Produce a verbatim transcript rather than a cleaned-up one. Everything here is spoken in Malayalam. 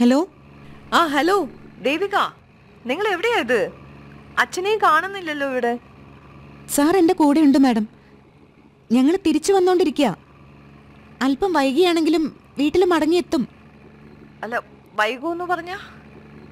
ഹലോ. ആ ഹലോ ദേവിക, നിങ്ങൾ എവിടെയാ? ഇത് അച്ഛനെയും കാണുന്നില്ലല്ലോ ഇവിടെ. സാർ എൻ്റെ കൂടെ ഉണ്ട് മാഡം. ഞങ്ങൾ തിരിച്ചു വന്നോണ്ടിരിക്കുക. അല്പം വൈകിയാണെങ്കിലും വീട്ടിൽ മടങ്ങിയെത്തും. അല്ല, വൈകൂന്ന് പറഞ്ഞാ